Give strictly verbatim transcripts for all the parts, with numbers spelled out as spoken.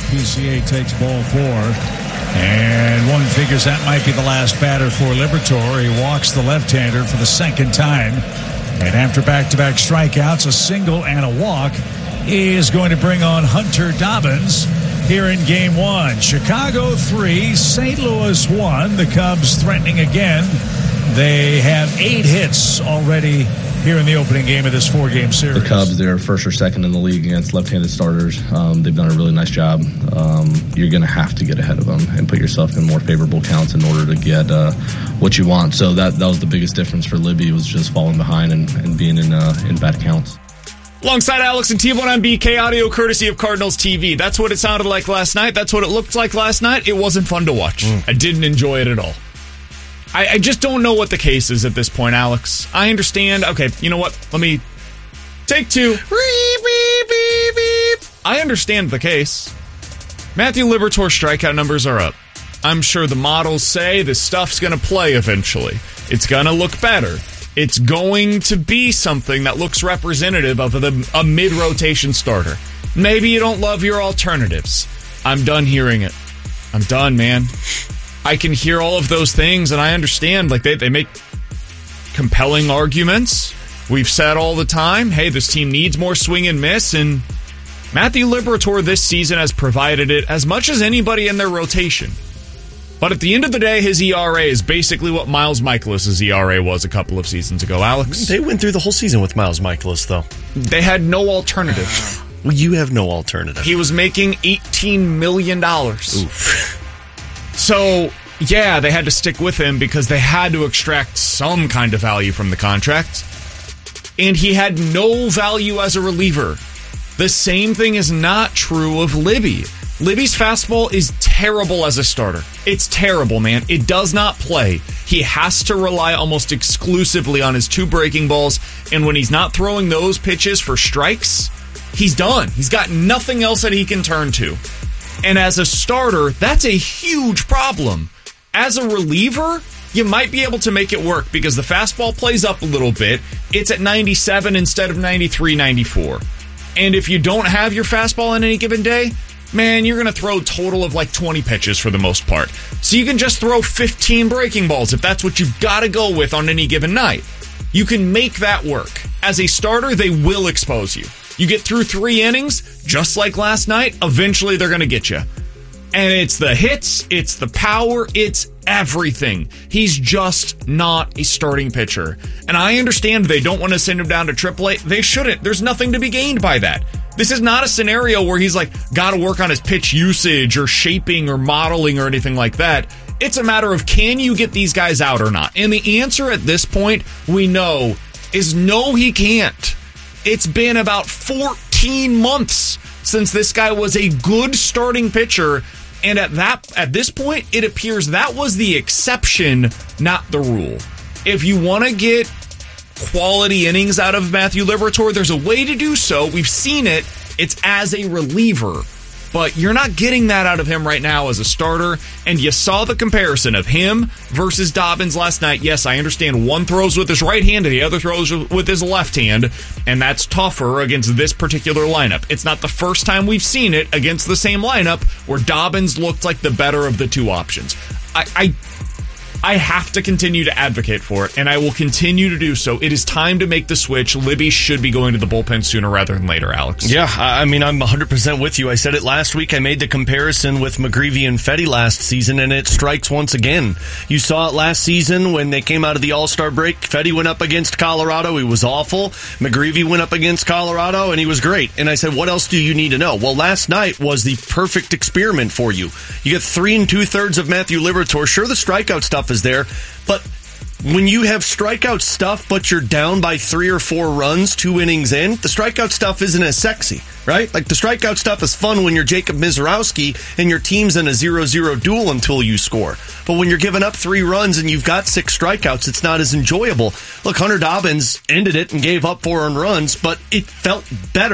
P C A takes ball four. And one figures that might be the last batter for Liberatore. He walks the left-hander for the second time. And after back-to-back strikeouts, a single and a walk is going to bring on Hunter Dobbins here in game one. Chicago three, Saint Louis one. The Cubs threatening again. They have eight hits already here in the opening game of this four-game series. The Cubs, they're first or second in the league against left-handed starters. Um, they've done a really nice job. Um, you're going to have to get ahead of them and put yourself in more favorable counts in order to get uh, what you want. So that that was the biggest difference for Libby, was just falling behind and, and being in uh, in bad counts. Alongside Alex and T one on B K audio, courtesy of Cardinals T V. That's what it sounded like last night. That's what it looked like last night. It wasn't fun to watch. Mm. I didn't enjoy it at all. I, I just don't know what the case is at this point, Alex. I understand. Okay, you know what? Let me take two. Beep, beep, beep, beep. I understand the case. Matthew Liberatore's strikeout numbers are up. I'm sure the models say this stuff's going to play eventually. It's going to look better. It's going to be something that looks representative of the, a mid-rotation starter. Maybe you don't love your alternatives. I'm done hearing it. I'm done, man. I can hear all of those things, and I understand. Like, they, they make compelling arguments. We've said all the time, hey, this team needs more swing and miss, and Matthew Liberatore this season has provided it as much as anybody in their rotation. But at the end of the day, his E R A is basically what Miles Michaelis' E R A was a couple of seasons ago, Alex. They went through the whole season with Miles Michaelis, though. They had no alternative. Well, you have no alternative. He was making eighteen million dollars. Oof. So, yeah, they had to stick with him because they had to extract some kind of value from the contract. And he had no value as a reliever. The same thing is not true of Libby. Libby's fastball is terrible as a starter. It's terrible, man. It does not play. He has to rely almost exclusively on his two breaking balls, and when he's not throwing those pitches for strikes, he's done. He's got nothing else that he can turn to. And as a starter, that's a huge problem. As a reliever, you might be able to make it work because the fastball plays up a little bit. It's at ninety-seven instead of ninety-three, ninety-four. And if you don't have your fastball on any given day, man, you're going to throw a total of like twenty pitches for the most part. So you can just throw fifteen breaking balls if that's what you've got to go with on any given night. You can make that work. As a starter, they will expose you. You get through three innings, just like last night, eventually they're going to get you. And it's the hits, it's the power, it's everything. He's just not a starting pitcher. And I understand they don't want to send him down to triple A. They shouldn't. There's nothing to be gained by that. This is not a scenario where he's like, got to work on his pitch usage or shaping or modeling or anything like that. It's a matter of, can you get these guys out or not? And the answer at this point, we know, is no, he can't. It's been about fourteen months since this guy was a good starting pitcher. And at that, at this point, it appears that was the exception, not the rule. If you want to get quality innings out of Matthew Liberatore, there's a way to do so. We've seen it. It's as a reliever. But you're not getting that out of him right now as a starter. And you saw the comparison of him versus Dobbins last night. Yes, I understand one throws with his right hand and the other throws with his left hand. And that's tougher against this particular lineup. It's not the first time we've seen it against the same lineup where Dobbins looked like the better of the two options. I... I I have to continue to advocate for it, and I will continue to do so. It is time to make the switch. Libby should be going to the bullpen sooner rather than later, Alex. Yeah, I mean, I'm one hundred percent with you. I said it last week. I made the comparison with McGreevy and Fedde last season, and it strikes once again. You saw it last season when they came out of the All-Star break. Fedde went up against Colorado. He was awful. McGreevy went up against Colorado, and he was great. And I said, what else do you need to know? Well, last night was the perfect experiment for you. You get three and two-thirds of Matthew Liberatore. Sure, the strikeout stuff is there, but when you have strikeout stuff, but you're down by three or four runs, two innings in, the strikeout stuff isn't as sexy, right? Like, the strikeout stuff is fun when you're Jacob Mizorowski and your team's in a zero zero duel until you score. But when you're giving up three runs and you've got six strikeouts, it's not as enjoyable. Look, Hunter Dobbins ended it and gave up four earned runs, but it felt better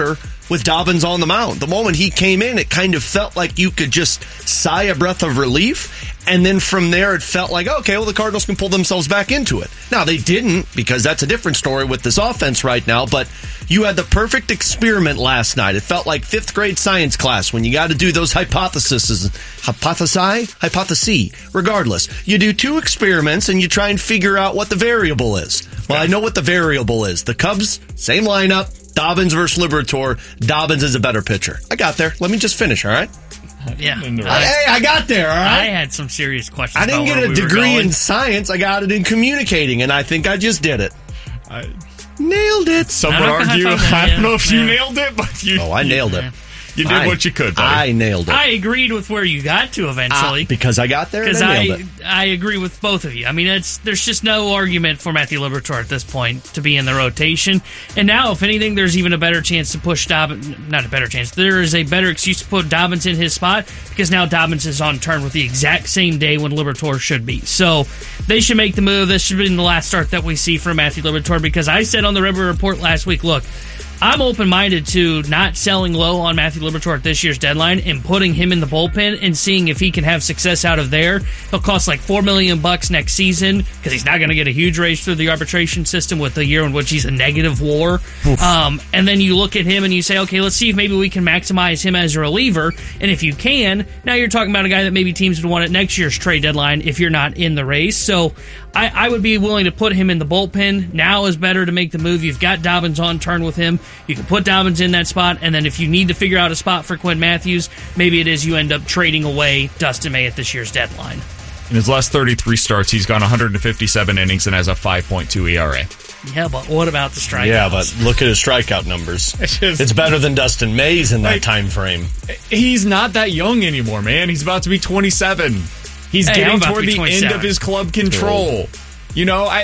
with Dobbins on the mound. The moment he came in, it kind of felt like you could just sigh a breath of relief. And then from there, it felt like, okay, well, the Cardinals can pull themselves back into it. Now, they didn't, because that's a different story with this offense right now, but you had the perfect experiment last night. It felt like fifth grade science class when you got to do those hypotheses, hypothesi, hypothesis. Regardless, you do two experiments and you try and figure out what the variable is. Well, I know what the variable is. The Cubs, same lineup, Dobbins versus Liberatore. Dobbins is a better pitcher. I got there. Let me just finish, all right? Yeah. I, hey, I got there, all right? I had some serious questions. I didn't about get a we degree in science. I got it in communicating, and I think I just did it. I, nailed it. Some would I don't argue, know if I I don't know if you yeah. nailed it, but you, Oh, I nailed it. Yeah. you did I, what you could, buddy. I nailed it. I agreed with where you got to eventually. Uh, because I got there and Because I I, nailed it. I agree with both of you. I mean, it's there's just no argument for Matthew Liberatore at this point to be in the rotation. And now, if anything, there's even a better chance to push Dobbins. Not a better chance. There is a better excuse to put Dobbins in his spot because now Dobbins is on turn with the exact same day when Liberatore should be. So they should make the move. This should be the last start that we see from Matthew Liberatore because I said on the River Report last week, look, I'm open-minded to not selling low on Matthew Liberatore at this year's deadline and putting him in the bullpen and seeing if he can have success out of there. He'll cost like four million bucks next season because he's not going to get a huge raise through the arbitration system with the year in which he's a negative WAR. Um, and then you look at him and you say, okay, let's see if maybe we can maximize him as a reliever. And if you can, now you're talking about a guy that maybe teams would want at next year's trade deadline if you're not in the race. So I, I would be willing to put him in the bullpen. Now is better to make the move. You've got Dobbins on turn with him. You can put Dobbins in that spot, and then if you need to figure out a spot for Quinn Matthews, maybe it is you end up trading away Dustin May at this year's deadline. In his last thirty-three starts, he's gone one hundred fifty-seven innings and has a five point two E R A. Yeah, but what about the strikeouts? Yeah, but look at his strikeout numbers. It's just- It's better than Dustin May's in that Like- time frame. He's not that young anymore, man. He's about to be twenty-seven. He's Hey, I'm getting about to toward be the end twenty-seven. of his club control. You know, I,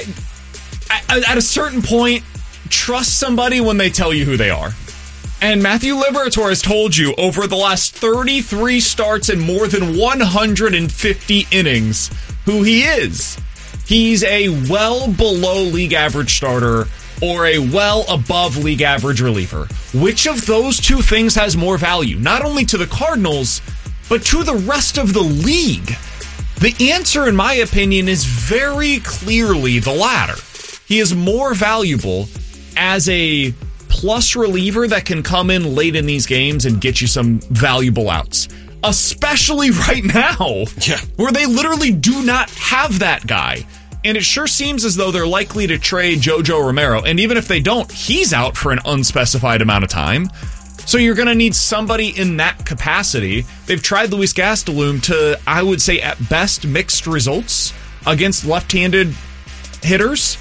I at a certain point, trust somebody when they tell you who they are. And Matthew Liberatore has told you over the last thirty-three starts and more than one hundred fifty innings who he is. He's a well below league average starter or a well above league average reliever. Which of those two things has more value? Not only to the Cardinals, but to the rest of the league. The answer, in my opinion, is very clearly the latter. He is more valuable as a plus reliever that can come in late in these games and get you some valuable outs. Especially right now, Yeah. where they literally do not have that guy. And it sure seems as though they're likely to trade Jojo Romero. And even if they don't, he's out for an unspecified amount of time. So you're going to need somebody in that capacity. They've tried Luis Gastelum to, I would say, at best, mixed results against left-handed hitters.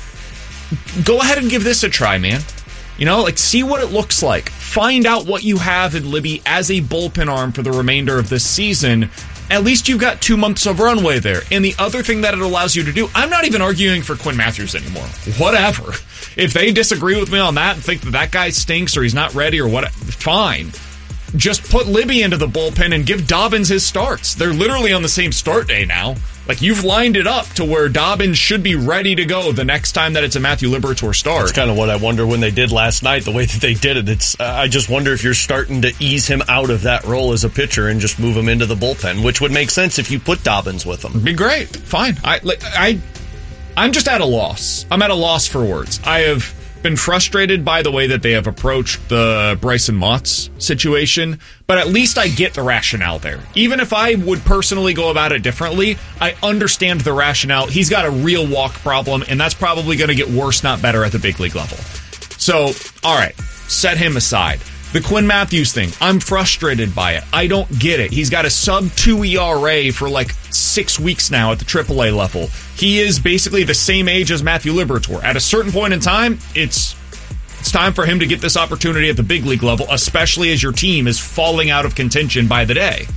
Go ahead and give this a try, man. You know, like, see what it looks like. Find out what you have in Libby as a bullpen arm for the remainder of this season. At least you've got two months of runway there. And the other thing that it allows you to do, I'm not even arguing for Quinn Matthews anymore. Whatever. If they disagree with me on that and think that that guy stinks or he's not ready or what, fine. Just put Libby into the bullpen and give Dobbins his starts. They're literally on the same start day now. Like, you've lined it up to where Dobbins should be ready to go the next time that it's a Matthew Liberatore start. That's kind of what I wonder when they did last night, the way that they did it. It's uh, I just wonder if you're starting to ease him out of that role as a pitcher and just move him into the bullpen, which would make sense if you put Dobbins with him. Be great. Fine. I, like, I, I'm just at a loss. I'm at a loss for words. I have been frustrated by the way that they have approached the Bryson Motts situation, but at least I get the rationale there. Even if I would personally go about it differently, I understand the rationale. He's got a real walk problem, and that's probably going to get worse, not better, at the big league level. So, all right, set him aside. The Quinn Matthews thing, I'm frustrated by it. I don't get it. He's got a sub two E R A for like six weeks now at the triple A level. He is basically the same age as Matthew Liberatore. At a certain point in time, it's it's time for him to get this opportunity at the big league level, especially as your team is falling out of contention by the day.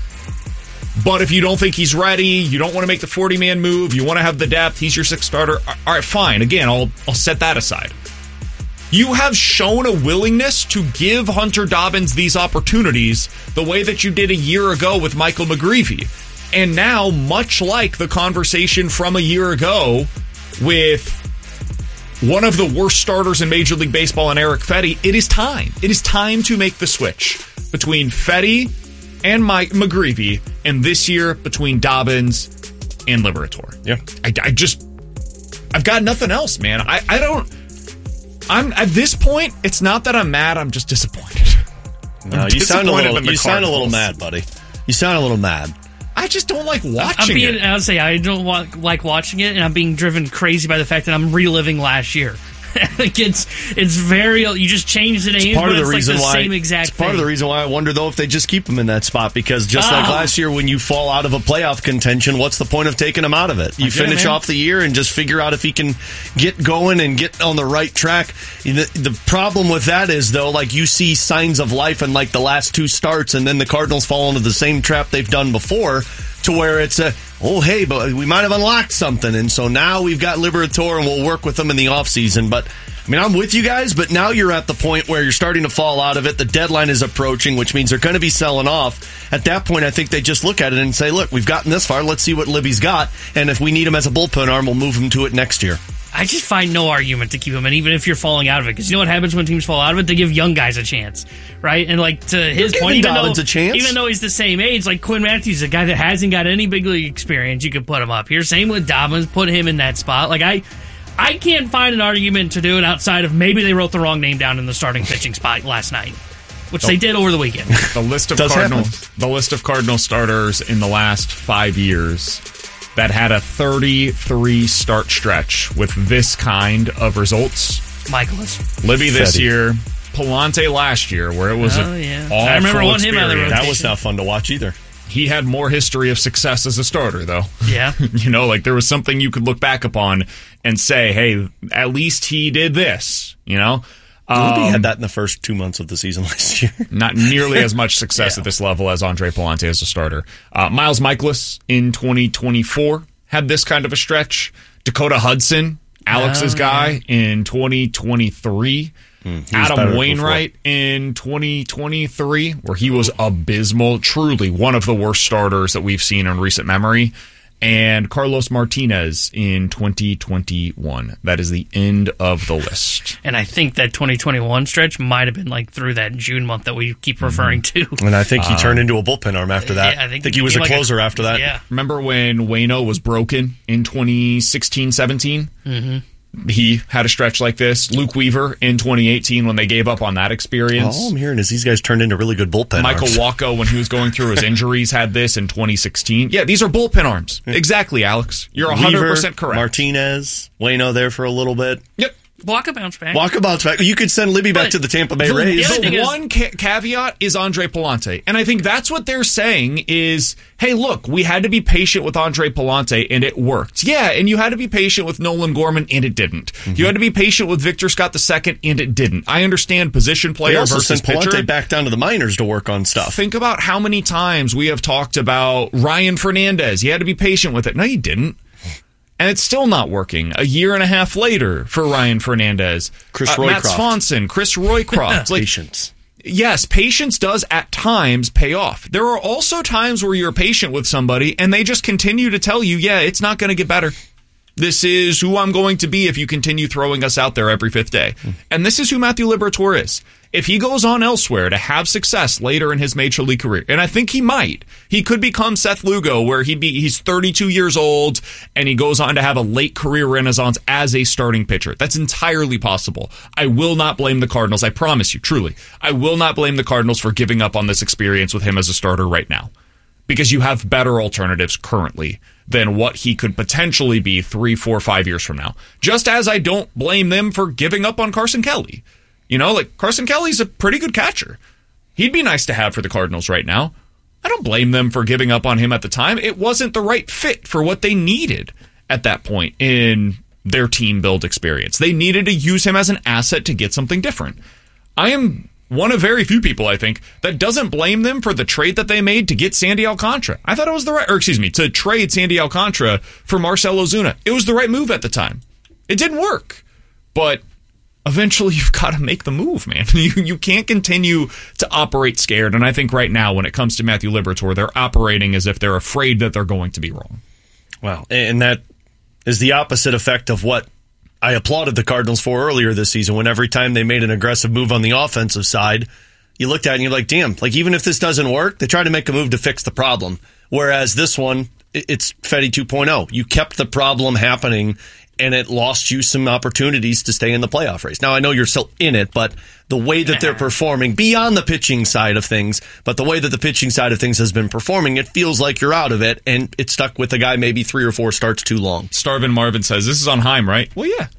But if you don't think he's ready, you don't want to make the forty-man move, you want to have the depth, he's your sixth starter, all right, fine. Again, I'll I'll set that aside. You have shown a willingness to give Hunter Dobbins these opportunities the way that you did a year ago with Michael McGreevy. And now, much like the conversation from a year ago with one of the worst starters in Major League Baseball and Erick Fedde, it is time. It is time to make the switch between Fedde and Mike McGreevy, and this year between Dobbins and Liberatore. Yeah. I, I just, I've got nothing else, man. I, I don't, I'm, at this point, it's not that I'm mad, I'm just disappointed. No, I'm you sound a disappointed little, in the you sound a little Cardinals. mad, buddy. You sound a little mad. I just don't like watching I'm being, it. I'll say I don't want, like watching it, and I'm being driven crazy by the fact that I'm reliving last year. Like it's it's very you just change the name, Part but of the it's reason like the why same exact it's part thing. of the reason why I wonder though if they just keep him in that spot, because just like Oh. last year when you fall out of a playoff contention, what's the point of taking him out of it? You get it, finish man. off the year and just figure out if he can get going and get on the right track. The, the problem with that is though, like you see signs of life in like the last two starts, and then the Cardinals fall into the same trap they've done before, to where it's a oh hey, but we might have unlocked something, and so now we've got Liberatore and we'll work with them in the offseason. But I mean, I'm with you guys, but now you're at the point where you're starting to fall out of it. The deadline is approaching, which means they're going to be selling off. At that point, I think they just look at it and say, look, we've gotten this far. Let's see what Libby's got. And if we need him as a bullpen arm, we'll move him to it next year. I just find no argument to keep him in, even if you're falling out of it. Because you know what happens when teams fall out of it? They give young guys a chance, right? And like to his You're point, giving even though, Dobbins a chance. even though he's the same age, like Quinn Matthews, a guy that hasn't got any big league experience, you could put him up here. Same with Dobbins, put him in that spot. Like I, I can't find an argument to do it outside of maybe they wrote the wrong name down in the starting pitching spot last night, which they did over the weekend. The list of Does Cardinal, happen. the list of Cardinal starters in the last five years that had a thirty-three start stretch with this kind of results. Michaelis. Libby this Fedde. year, Palante last year, where it was Oh, an yeah. awful I remember wanting him out of the experience. rotation. That was not fun to watch either. He had more history of success as a starter, though. Yeah. You know, like there was something you could look back upon and say, hey, at least he did this, you know? Libby Um, had that in the first two months of the season last year. Not nearly as much success Yeah. at this level as Andre Palante as a starter. Uh, Miles Michaelis in twenty twenty-four had this kind of a stretch. Dakota Hudson, Alex's Oh, guy, in twenty twenty-three. better Adam before. Wainwright in twenty twenty-three, where he was abysmal, truly one of the worst starters that we've seen in recent memory. And Carlos Martinez in twenty twenty-one. That is the end of the list. And I think that twenty twenty-one stretch might have been like through that June month that we keep referring to. And I think he turned into a bullpen arm after that. Yeah, I think, he was a became like closer after that. Yeah. Remember when Waino was broken in twenty sixteen seventeen? Mm-hmm. He had a stretch like this. Luke Weaver in twenty eighteen when they gave up on that experience. All I'm hearing is these guys turned into really good bullpen Michael arms. Walko, when he was going through his injuries, had this in twenty sixteen. Yeah, these are bullpen arms. Exactly, Alex. You're one hundred percent Weaver, correct. Martinez, Waino there for a little bit. Yep. Walker bounce back. Walkabout's back. You could send Libby back But to the Tampa Bay The, Rays. the other thing the is- one ca- caveat is Andre Palante. And I think that's what they're saying is, hey, look, we had to be patient with Andre Palante, and it worked. Yeah, and you had to be patient with Nolan Gorman, and it didn't. Mm-hmm. You had to be patient with Victor Scott the second, and it didn't. I understand position They player also versus sent Palante pitcher. back down to the minors to work on stuff. Think about how many times we have talked about Ryan Fernandez. You had to be patient with it. No, you didn't. And it's still not working. A year and a half later for Ryan Fernandez. Chris uh, Matt Roycroft. Swanson, Chris Roycroft. Like, Patience. yes, patience does at times pay off. There are also times where you're patient with somebody and they just continue to tell you, yeah, it's not going to get better. This is who I'm going to be if you continue throwing us out there every fifth day. And this is who Matthew Liberatore is. If he goes on elsewhere to have success later in his major league career, and I think he might, he could become Seth Lugo, where he'd be he's thirty-two years old and he goes on to have a late career renaissance as a starting pitcher. That's entirely possible. I will not blame the Cardinals. I promise you, truly, I will not blame the Cardinals for giving up on this experience with him as a starter right now, because you have better alternatives currently than what he could potentially be three, four, five years from now. Just as I don't blame them for giving up on Carson Kelly. You know, like Carson Kelly's a pretty good catcher. He'd be nice to have for the Cardinals right now. I don't blame them for giving up on him at the time. It wasn't the right fit for what they needed at that point in their team build experience. They needed to use him as an asset to get something different. I am one of very few people, I think, that doesn't blame them for the trade that they made to get Sandy Alcantara. I thought it was the right, or excuse me, to trade Sandy Alcantara for Marcell Ozuna. It was the right move at the time. It didn't work, but eventually you've got to make the move, man. You you can't continue to operate scared, and I think right now when it comes to Matthew Liberatore, they're operating as if they're afraid that they're going to be wrong. Wow. And that is the opposite effect of what I applauded the Cardinals for earlier this season, when every time they made an aggressive move on the offensive side, you looked at it and you're like, damn, like even if this doesn't work, they try to make a move to fix the problem. Whereas this one, it's Fedde two point oh. You kept the problem happening, and it lost you some opportunities to stay in the playoff race. Now, I know you're still in it, but the way that they're performing, beyond the pitching side of things, but the way that the pitching side of things has been performing, it feels like you're out of it, and it's stuck with a guy maybe three or four starts too long. Starvin Marvin says, this is on Heim, right? Well, yeah.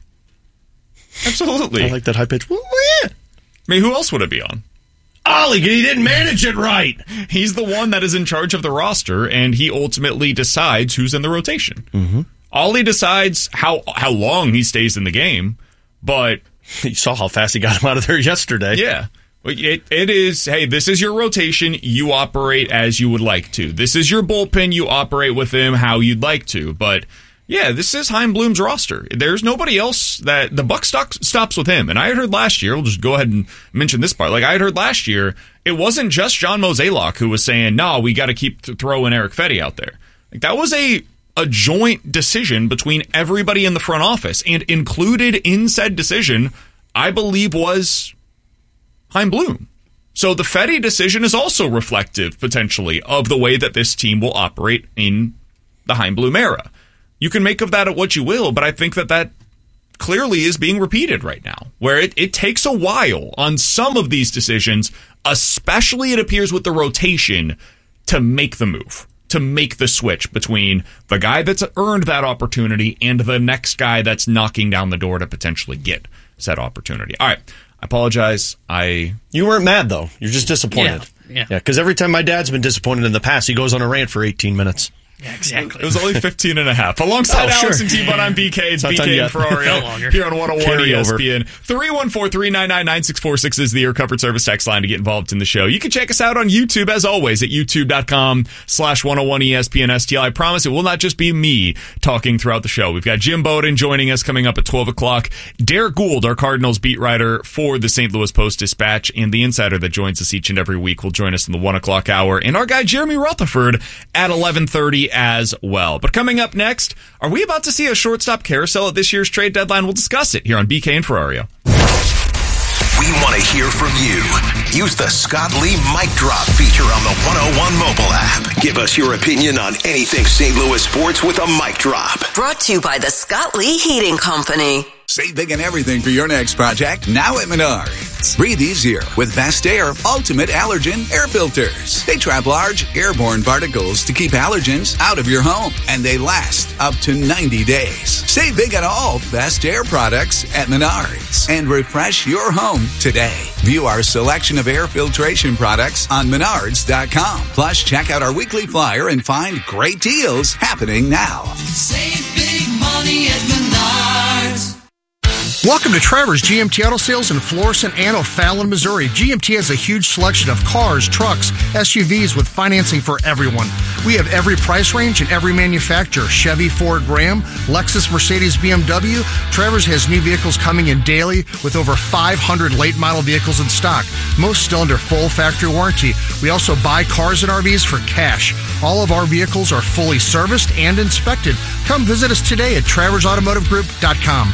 Absolutely. I like that high pitch. Well, yeah. I mean, who else would it be on? Ollie, he didn't manage it right. He's the one that is in charge of the roster, and he ultimately decides who's in the rotation. Mm-hmm. Ollie decides how how long he stays in the game, but... You saw how fast he got him out of there yesterday. Yeah. It, it is, hey, this is your rotation. You operate as you would like to. This is your bullpen. You operate with them how you'd like to. But... yeah, this is Chaim Bloom's roster. There's nobody else that the buck stock stops with him. And I had heard last year, we'll just go ahead and mention this part. Like I had heard last year, it wasn't just John Mozeliak who was saying, no, we got to keep throwing Eric Fedde out there. Like that was a a joint decision between everybody in the front office, and included in said decision, I believe, was Chaim Bloom. So the Fedde decision is also reflective potentially of the way that this team will operate in the Chaim Bloom era. You can make of that what you will, but I think that that clearly is being repeated right now, where it, it takes a while on some of these decisions, especially it appears with the rotation, to make the move, to make the switch between the guy that's earned that opportunity and the next guy that's knocking down the door to potentially get said opportunity. All right, I apologize. I You weren't mad, though. You're just disappointed. Yeah, yeah. Because every time my dad's been disappointed in the past, he goes on a rant for eighteen minutes. Yeah, exactly. It was only fifteen and a half. Alongside oh, Alex sure. and T-Bone, I'm B K. It's Not B K and Ferrario here on one oh one Carry E S P N. over. three one four, three nine nine, nine six four six is the Air Comfort Service text line to get involved in the show. You can check us out on YouTube, as always, at youtube.com slash 101 ESPN STL. I promise it will not just be me talking throughout the show. We've got Jim Bowden joining us coming up at twelve o'clock. Derek Gould, our Cardinals beat writer for the Saint Louis Post-Dispatch, and the insider that joins us each and every week will join us in the one o'clock hour. And our guy Jeremy Rutherford at eleven thirty as well. But coming up next, are we about to see a shortstop carousel at this year's trade deadline? We'll discuss it here on B K and Ferrario. We want to hear from you. Use the Scott Lee Mic Drop feature on the one oh one mobile app. Give us your opinion on anything Saint Louis sports with a mic drop. Brought to you by the Scott Lee Heating Company. Save big and everything for your next project now at Menards. Breathe easier with Best Air Ultimate Allergen Air Filters. They trap large airborne particles to keep allergens out of your home, and they last up to ninety days. Save big on all Best Air products at Menards and refresh your home today. View our selection of air filtration products on menards dot com. Plus, check out our weekly flyer and find great deals happening now. Save big money at Menards. Welcome to Trevor's G M T Auto Sales in Florissant and O'Fallon, Missouri. G M T has a huge selection of cars, trucks, S U Vs with financing for everyone. We have every price range and every manufacturer. Chevy, Ford, Ram, Lexus, Mercedes, B M W. Trevor's has new vehicles coming in daily with over five hundred late model vehicles in stock, most still under full factory warranty. We also buy cars and R Vs for cash. All of our vehicles are fully serviced and inspected. Come visit us today at travers automotive group dot com.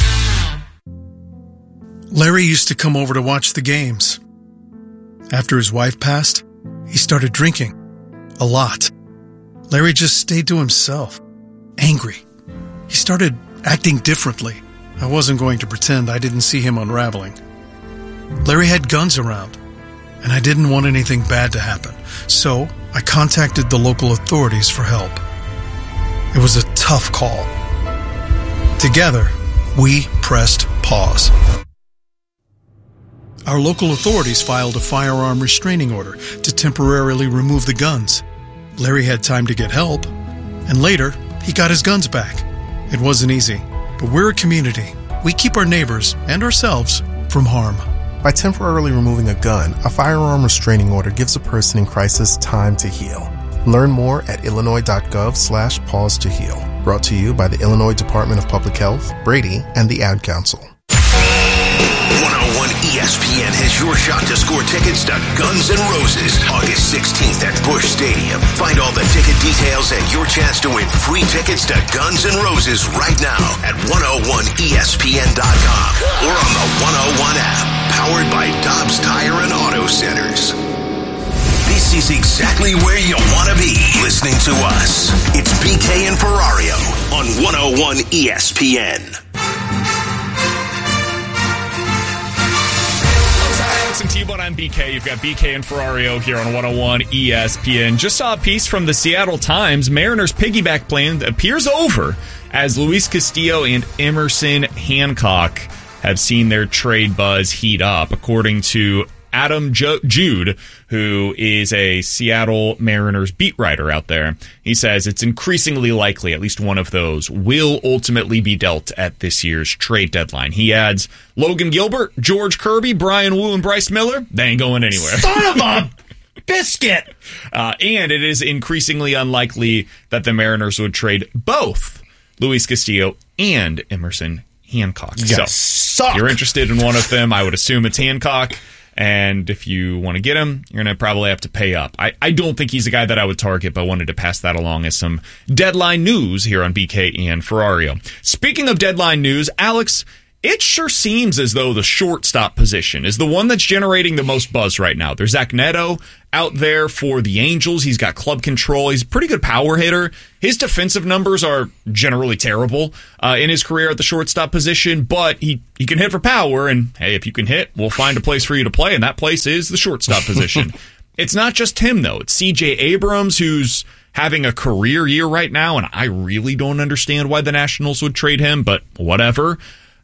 Larry used to come over to watch the games. After his wife passed, he started drinking. A lot. Larry just stayed to himself. Angry. He started acting differently. I wasn't going to pretend I didn't see him unraveling. Larry had guns around, and I didn't want anything bad to happen. So I contacted the local authorities for help. It was a tough call. Together, we pressed pause. Our local authorities filed a firearm restraining order to temporarily remove the guns. Larry had time to get help, and later, he got his guns back. It wasn't easy, but we're a community. We keep our neighbors and ourselves from harm. By temporarily removing a gun, a firearm restraining order gives a person in crisis time to heal. Learn more at illinois.gov slash pause to heal. Brought to you by the Illinois Department of Public Health, Brady, and the Ad Council. one oh one E E S P N has your shot to score tickets to Guns N' Roses August sixteenth at Busch Stadium. Find all the ticket details and your chance to win free tickets to Guns N' Roses right now at one oh one E S P N dot com or on the one oh one app, powered by Dobbs Tire and Auto Centers. This is exactly where you want to be listening to us. It's B K and Ferrario on one oh one E S P N. And T-Bone, I'm B K. You've got B K and Ferrario here on one oh one E S P N. Just saw a piece from the Seattle Times. Mariners' piggyback plan appears over as Luis Castillo and Emerson Hancock have seen their trade buzz heat up, according to Adam jo- Jude, who is a Seattle Mariners beat writer out there. He says it's increasingly likely at least one of those will ultimately be dealt at this year's trade deadline. He adds Logan Gilbert, George Kirby, Brian Wu, and Bryce Miller. They ain't going anywhere. Son of a biscuit! Uh, and it is increasingly unlikely that the Mariners would trade both Luis Castillo and Emerson Hancock. You so suck. If you're interested in one of them, I would assume it's Hancock. And if you want to get him, you're going to probably have to pay up. I, I don't think he's a guy that I would target, but wanted to pass that along as some deadline news here on B K and Ferrario. Speaking of deadline news, Alex, it sure seems as though the shortstop position is the one that's generating the most buzz right now. There's Zach Neto out there for the Angels. He's got club control. He's a pretty good power hitter. His defensive numbers are generally terrible uh, in his career at the shortstop position, but he, he can hit for power, and hey, if you can hit, we'll find a place for you to play, and that place is the shortstop position. It's not just him, though. It's C J Abrams, who's having a career year right now, and I really don't understand why the Nationals would trade him, but whatever.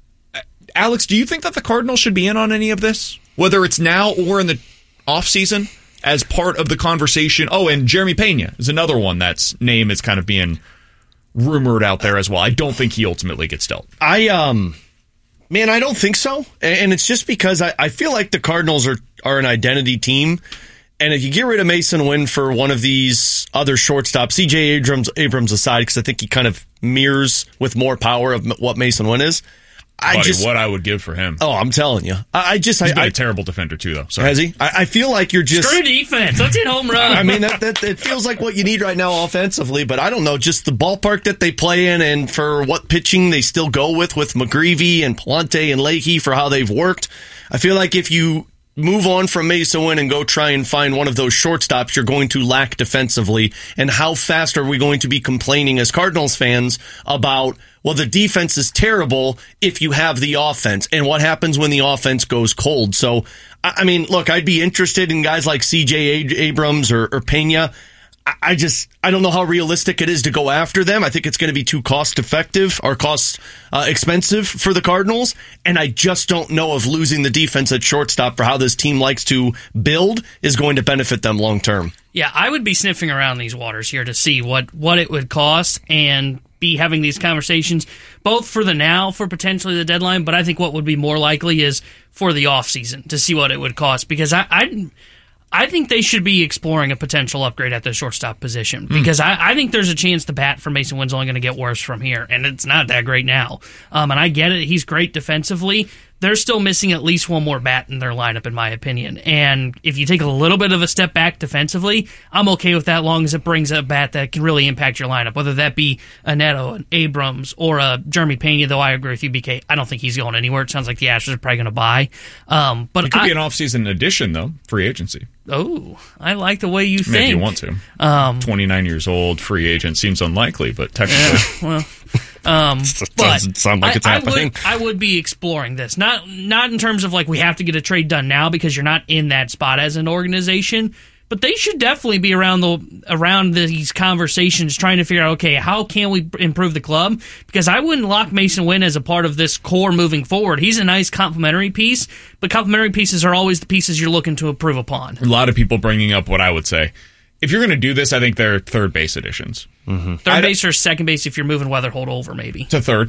Alex, do you think that the Cardinals should be in on any of this, whether it's now or in the offseason, as part of the conversation? Oh, and Jeremy Pena is another one that's name is kind of being rumored out there as well. I don't think he ultimately gets dealt. I, um, man, I don't think so. And it's just because I, I feel like the Cardinals are, are an identity team. And if you get rid of Mason Wynn for one of these other shortstops, C J Abrams, Abrams aside, because I think he kind of mirrors with more power of what Mason Wynn is. I Buddy, just, what I would give for him. Oh, I'm telling you. I, I just... He's I, been I, a terrible defender, too, though. Sorry. Has he? I, I feel like you're just... Screw defense. Let's hit home run. I mean, that, that it feels like what you need right now offensively, but I don't know, just the ballpark that they play in and for what pitching they still go with, with McGreevy and Palante and Leahy for how they've worked. I feel like if you move on from Mason Wynn and go try and find one of those shortstops, you're going to lack defensively. And how fast are we going to be complaining as Cardinals fans about, well, the defense is terrible if you have the offense, and what happens when the offense goes cold? So, I mean, look, I'd be interested in guys like C J Abrams or, or Pena. I just, I don't know how realistic it is to go after them. I think it's going to be too cost effective or cost uh, expensive for the Cardinals. And I just don't know if losing the defense at shortstop for how this team likes to build is going to benefit them long term. Yeah, I would be sniffing around these waters here to see what, what it would cost and be having these conversations, both for the now, for potentially the deadline, but I think what would be more likely is for the offseason to see what it would cost, because I, I I think they should be exploring a potential upgrade at the shortstop position, because mm. I, I think there's a chance the bat for Mason Wynn's only going to get worse from here, and it's not that great now. Um, and I get it. He's great defensively. They're still missing at least one more bat in their lineup, in my opinion. And if you take a little bit of a step back defensively, I'm okay with that, as long as it brings a bat that can really impact your lineup, whether that be a Neto, an Abrams, or a Jeremy Pena, though I agree with you, B K. I don't think he's going anywhere. It sounds like the Astros are probably going to buy. Um, but it could I, be an offseason addition, though, free agency. Oh, I like the way you think. Maybe you want to. Um, twenty-nine years old, free agent seems unlikely, but technically. Yeah, well, um, it but doesn't sound like it's I, happening. I would, I would be exploring this, not not in terms of like we have to get a trade done now because you're not in that spot as an organization. But they should definitely be around the around these conversations, trying to figure out, okay, how can we improve the club? Because I wouldn't lock Mason Wynn as a part of this core moving forward. He's a nice complementary piece, but complementary pieces are always the pieces you're looking to improve upon. A lot of people bringing up what I would say. If you're going to do this, I think they're third base additions. Mm-hmm. Third I'd, base or second base if you're moving Weatherholt over, maybe. To third.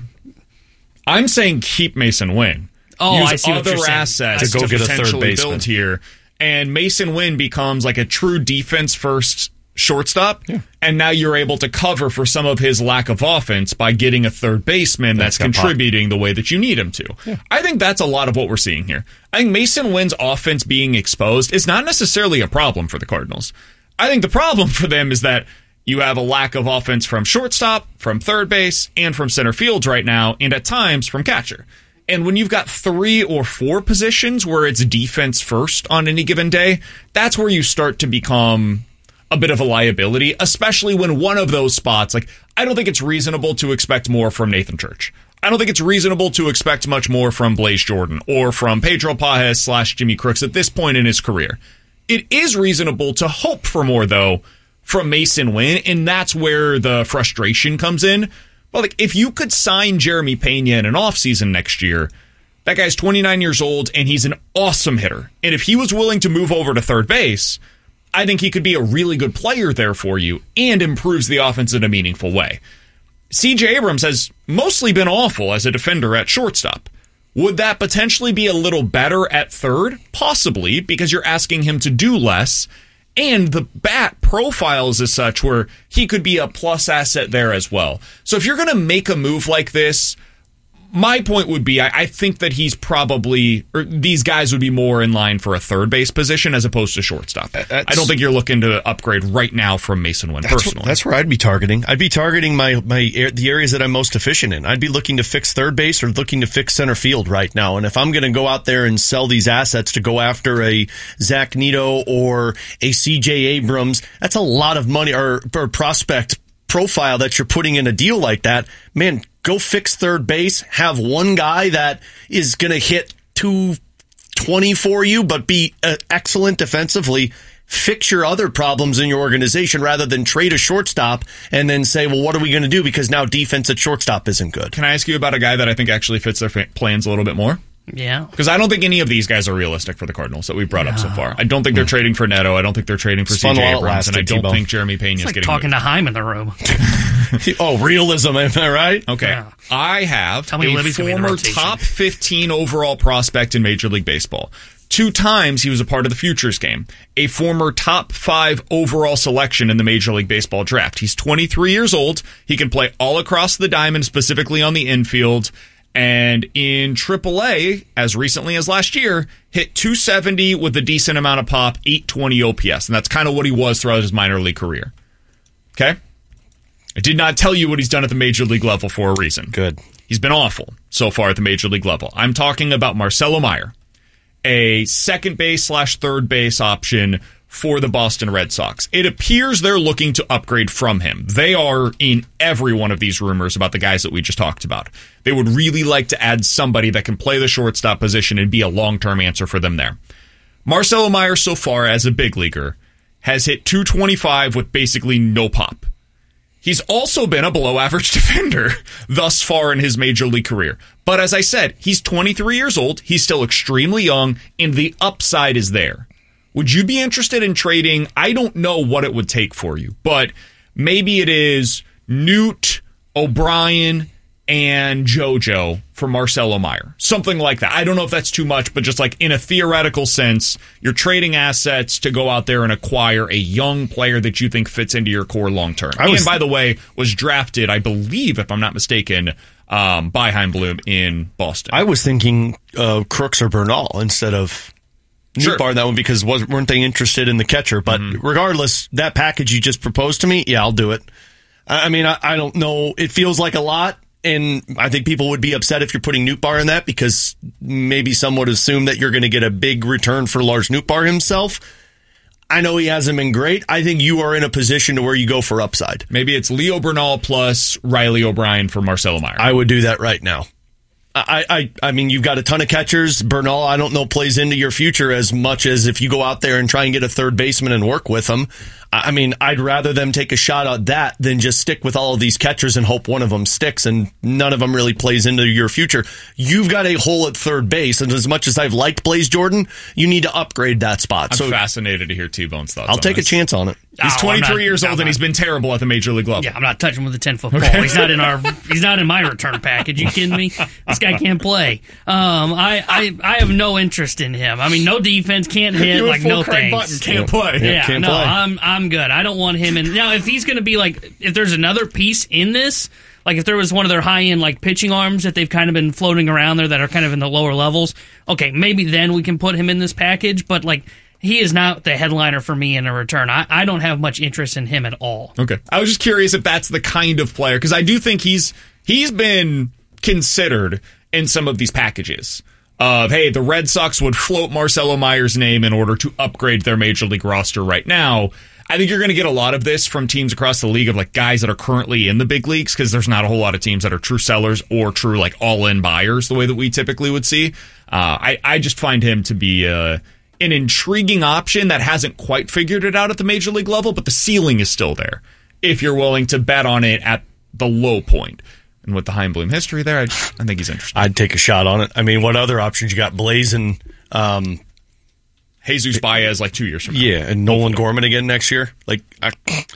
I'm saying keep Mason Wynn. Oh, Use I see other what you're assets to go to get a third baseman build here. And Mason Wynn becomes like a true defense-first shortstop, yeah. and now you're able to cover for some of his lack of offense by getting a third baseman that's, that's contributing pop. the way that you need him to. Yeah. I think that's a lot of what we're seeing here. I think Masyn Winn's offense being exposed is not necessarily a problem for the Cardinals. I think the problem for them is that you have a lack of offense from shortstop, from third base, and from center field right now, and at times from catcher. And when you've got three or four positions where it's defense first on any given day, that's where you start to become a bit of a liability, especially when one of those spots, like, I don't think it's reasonable to expect more from Nathan Church. I don't think it's reasonable to expect much more from Blaze Jordan or from Pedro Pages slash Jimmy Crooks at this point in his career. It is reasonable to hope for more, though, from Masyn Winn, and that's where the frustration comes in. But like, if you could sign Jeremy Pena in an offseason next year, that guy's twenty-nine years old, and he's an awesome hitter. And if he was willing to move over to third base, I think he could be a really good player there for you and improves the offense in a meaningful way. C J Abrams has mostly been awful as a defender at shortstop. Would that potentially be a little better at third? Possibly, because you're asking him to do less. And the bat profiles as such where he could be a plus asset there as well. So if you're going to make a move like this, my point would be, I, I think that he's probably, or these guys would be more in line for a third base position as opposed to shortstop. That's, I don't think you're looking to upgrade right now from Masyn Winn, that's personally. What, that's where I'd be targeting. I'd be targeting my, my the areas that I'm most efficient in. I'd be looking to fix third base or looking to fix center field right now. And if I'm going to go out there and sell these assets to go after a Zach Neto or a C J Abrams, that's a lot of money, or, or prospect profile that you're putting in a deal like that. Man, go fix third base, have one guy that is going to hit two twenty for you, but be uh, excellent defensively. Fix your other problems in your organization rather than trade a shortstop and then say, well, what are we going to do? Because now defense at shortstop isn't good. Can I ask you about a guy that I think actually fits their f- plans a little bit more? Yeah. Because I don't think any of these guys are realistic for the Cardinals that we've brought no. up so far. I don't think they're mm. trading for Neto. I don't think they're trading for C J Abrams. And I don't T-Bone. think Jeremy Pena is like getting talking moved. to Heim in the room. Oh, realism, am I right? Okay. Yeah. I have Tell me a Libby's former top fifteen overall prospect in Major League Baseball. Two times he was a part of the Futures game. A former top five overall selection in the Major League Baseball draft. He's twenty-three years old. He can play all across the diamond, specifically on the infield. And in triple A, as recently as last year, hit two seventy with a decent amount of pop, eight twenty O P S. And that's kind of what he was throughout his minor league career. Okay? I did not tell you what he's done at the major league level for a reason. Good. He's been awful so far at the major league level. I'm talking about Marcelo Meyer, a second base slash third base option for the Boston Red Sox. It appears they're looking to upgrade from him. They are in every one of these rumors about the guys that we just talked about. They would really like to add somebody that can play the shortstop position and be a long-term answer for them there. Marcelo Meyer, so far as a big leaguer, has hit two twenty-five with basically no pop. He's also been a below-average defender thus far in his major league career. But as I said, he's twenty-three years old, he's still extremely young, and the upside is there. Would you be interested in trading? I don't know what it would take for you, but maybe it is Newt, O'Brien, and JoJo for Marcelo Meyer. Something like that. I don't know if that's too much, but just like in a theoretical sense, you're trading assets to go out there and acquire a young player that you think fits into your core long term. And th- by the way, was drafted, I believe, if I'm not mistaken, um, by Chaim Bloom in Boston. I was thinking uh, Crooks or Bernal instead of Sure. Nootbaar that one because wasn't weren't they interested in the catcher? But mm-hmm. regardless, that package you just proposed to me, yeah, I'll do it. I, I mean, I, I don't know. It feels like a lot, and I think people would be upset if you're putting Nootbaar in that because maybe some would assume that you're going to get a big return for Lars Nootbaar himself. I know he hasn't been great. I think you are in a position to where you go for upside. Maybe it's Leo Bernal plus Riley O'Brien for Marcelo Meyer. I would do that right now. I, I I mean, you've got a ton of catchers. Bernal, I don't know, plays into your future as much as if you go out there and try and get a third baseman and work with them. I mean, I'd rather them take a shot at that than just stick with all of these catchers and hope one of them sticks and none of them really plays into your future. You've got a hole at third base, and as much as I've liked Blaze Jordan, you need to upgrade that spot. I'm so fascinated to hear T-Bone's thoughts I'll on take this. a chance on it. He's Oh, twenty-three not, years old, not, and he's been terrible at the major league level. Yeah, I'm not touching with a ten-foot pole. Okay. He's not in our. He's not in my return package. You kidding me? This guy can't play. Um, I, I, I have no interest in him. I mean, no defense, can't hit, you like full no Craig thanks. Button, can't play. Yeah, can't no, play. I'm, I'm I'm good. I don't want him in. Now, if he's going to be like, if there's another piece in this, like if there was one of their high-end like pitching arms that they've kind of been floating around there that are kind of in the lower levels, okay, maybe then we can put him in this package, but like he is not the headliner for me in a return. I, I don't have much interest in him at all. Okay. I was just curious if that's the kind of player, because I do think he's he's been considered in some of these packages of, hey, the Red Sox would float Marcelo Meyer's name in order to upgrade their major league roster right now. I think you're going to get a lot of this from teams across the league of like guys that are currently in the big leagues, because there's not a whole lot of teams that are true sellers or true like all-in buyers the way that we typically would see. Uh, I, I just find him to be uh, an intriguing option that hasn't quite figured it out at the major league level, but the ceiling is still there if you're willing to bet on it at the low point. And with the Heimblum history there, I, I think he's interesting. I'd take a shot on it. I mean, what other options you got? Blazing, um, Jesus Baez like two years from now. Yeah, and Nolan Gorman again next year. Like, I,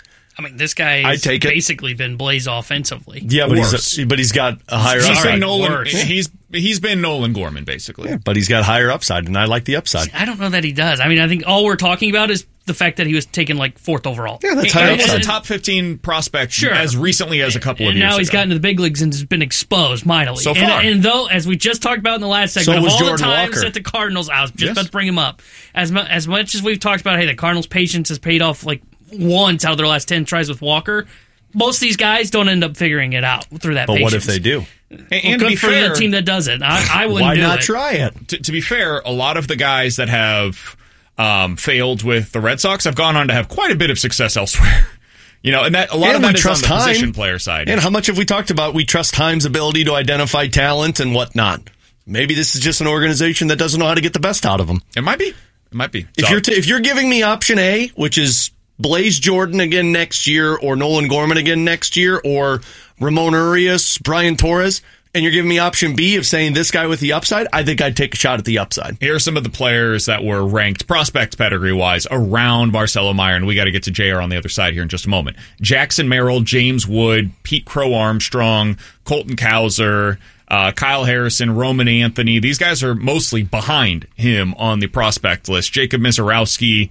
I mean, this guy has basically been Blaze offensively. Yeah, but he's a, but he's got a higher he's upside. Been Nolan, he's he's been Nolan Gorman basically. Yeah, but he's got higher upside, and I like the upside. See, I don't know that he does. I mean, I think all we're talking about is the fact that he was taken like fourth overall. Yeah, that's higher. He was a top fifteen prospect sure. as recently as a couple of and years ago. Now he's gotten to the big leagues and has been exposed mightily. So far. And, and though, as we just talked about in the last segment, so of was all Jordan the times Walker. that the Cardinals, I was just Yes. about to bring him up, as, mu- as much as we've talked about, hey, the Cardinals' patience has paid off like once out of their last ten tries with Walker, most of these guys don't end up figuring it out through that But patience. what if they do? And, Well, and good to be for fair, the team that does it. I, I wouldn't Why do not it. try it? To, to be fair, a lot of the guys that have um, failed with the Red Sox have gone on to have quite a bit of success elsewhere. You know, and that a lot And of we that is on trust the Heim. position player side. And how much have we talked about? We trust Heim's ability to identify talent and whatnot. Maybe this is just an organization that doesn't know how to get the best out of them. It might be. It might be. If So- you're t- if you're giving me option A, which is Blaze Jordan again next year, or Nolan Gorman again next year, or Ramon Urias, Brian Torres, and you're giving me option B of saying this guy with the upside, I think I'd take a shot at the upside. Here are some of the players that were ranked prospect pedigree-wise around Marcelo Meyer, and we got to get to J R on the other side here in just a moment. Jackson Merrill, James Wood, Pete Crow Armstrong, Colton Cowser, uh, Kyle Harrison, Roman Anthony. These guys are mostly behind him on the prospect list. Jacob Mizorowski.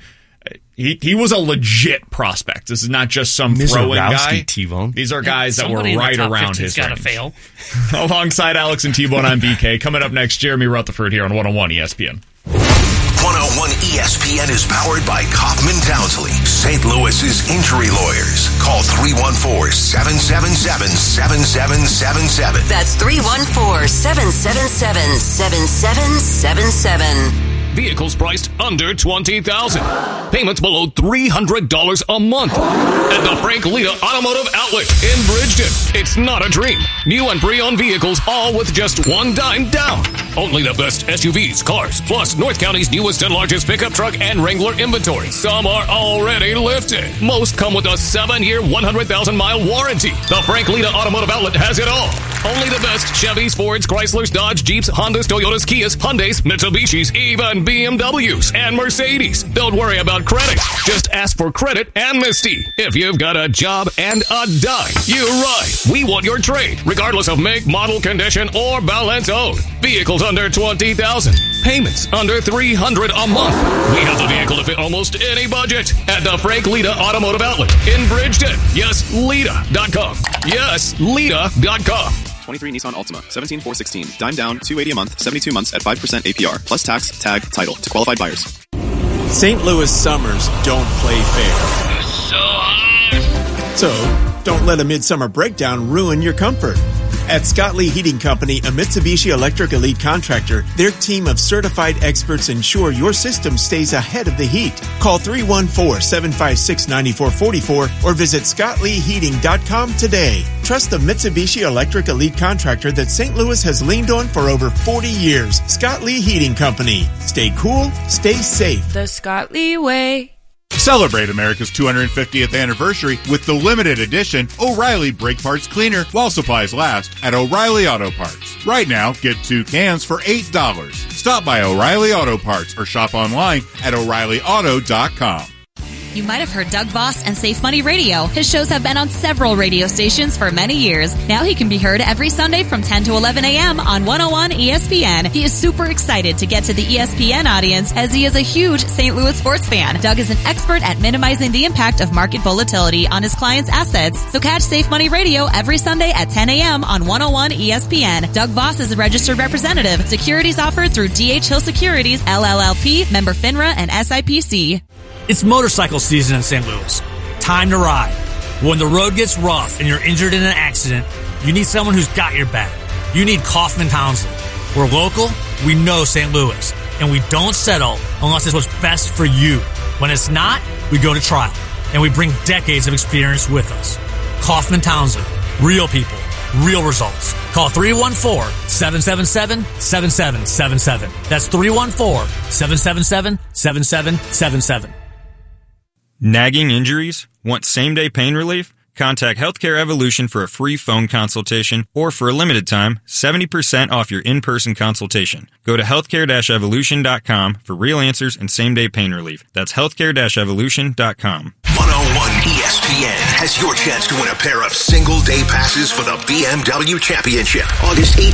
He he was a legit prospect. This is not just some throwing guy. T-Bone. These are guys that were Somebody in the right top around fifteen's his gotta range. fail. Alongside Alex and T-Bone, I'm B K. Coming up next, Jeremy Rutherford here on one oh one E S P N. one oh one E S P N is powered by Kaufman Townsley, Saint Louis's injury lawyers. Call three one four, seven seven seven, seven seven seven seven. That's three one four, seven seven seven, seven seven seven seven. Vehicles priced under twenty thousand dollars. Payments below three hundred dollars a month. At the Frank Lita Automotive Outlet in Bridgeton. It's not a dream. New and pre-owned vehicles, all with just one dime down. Only the best S U Vs, cars, plus North County's newest and largest pickup truck and Wrangler inventory. Some are already lifted. Most come with a seven-year, one hundred thousand mile warranty. The Frank Lita Automotive Outlet has it all. Only the best Chevys, Fords, Chryslers, Dodge, Jeeps, Hondas, Toyotas, Kias, Hyundais, Mitsubishis, even B M Ws and Mercedes. Don't worry about credit. Just ask for credit amnesty. If you've got a job and a dime, you're right. We want your trade, regardless of make, model, condition, or balance owed. Vehicles under twenty thousand dollars. Payments under three hundred dollars a month. We have the vehicle to fit almost any budget at the Frank Lita Automotive Outlet in Bridgeton. Yes, Lita dot com. Yes, Lita dot com. twenty-three Nissan Altima, seventeen four sixteen, dime down, two hundred eighty a month, seventy-two months at five percent A P R, plus tax, tag, title to qualified buyers. Saint Louis summers don't play fair. So hot. So, don't let a midsummer breakdown ruin your comfort. At Scott Lee Heating Company, a Mitsubishi Electric Elite contractor, their team of certified experts ensure your system stays ahead of the heat. Call three one four, seven five six, nine four four four or visit scott lee heating dot com today. Trust the Mitsubishi Electric Elite contractor that Saint Louis has leaned on for over forty years. Scott Lee Heating Company. Stay cool, stay safe. The Scott Lee way. Celebrate America's two hundred fiftieth anniversary with the limited edition O'Reilly Brake Parts Cleaner while supplies last at O'Reilly Auto Parts. Right now, get two cans for eight dollars. Stop by O'Reilly Auto Parts or shop online at o'reilly auto dot com. You might have heard Doug Voss and Safe Money Radio. His shows have been on several radio stations for many years. Now he can be heard every Sunday from ten to eleven a.m. on one oh one E S P N. He is super excited to get to the E S P N audience as he is a huge Saint Louis sports fan. Doug is an expert at minimizing the impact of market volatility on his clients' assets. So catch Safe Money Radio every Sunday at ten a.m. on one oh one E S P N. Doug Voss is a registered representative. Securities offered through D H Hill Securities, L L L P, member FINRA, and S I P C. It's motorcycle season in Saint Louis. Time to ride. When the road gets rough and you're injured in an accident, you need someone who's got your back. You need Kaufman Townsley. We're local, we know Saint Louis, and we don't settle unless it's what's best for you. When it's not, we go to trial, and we bring decades of experience with us. Kaufman Townsley. Real people. Real results. Call three one four, seven seven seven, seven seven seven seven. That's three one four, seven seven seven, seven seven seven seven. Nagging injuries? Want same-day pain relief? Contact Healthcare Evolution for a free phone consultation, or for a limited time, seventy percent off your in-person consultation. Go to healthcare dash evolution dot com for real answers and same-day pain relief. That's healthcare dash evolution dot com. one oh one E S P N has your chance to win a pair of single-day passes for the B M W Championship, August eighteenth